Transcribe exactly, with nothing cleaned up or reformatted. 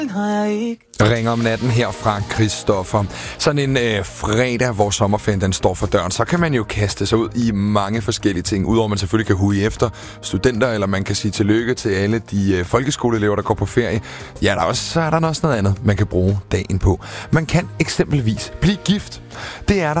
Ringer om natten her fra Christoffer. Sådan en øh, fredag, hvor sommerferien den står for døren, så kan man jo kaste sig ud i mange forskellige ting. Udover man selvfølgelig kan huge efter studenter, eller man kan sige tillykke til alle de øh, folkeskoleelever, der går på ferie. Ja, der er også, så er der også noget andet, man kan bruge dagen på. Man kan eksempelvis blive gift. Det er der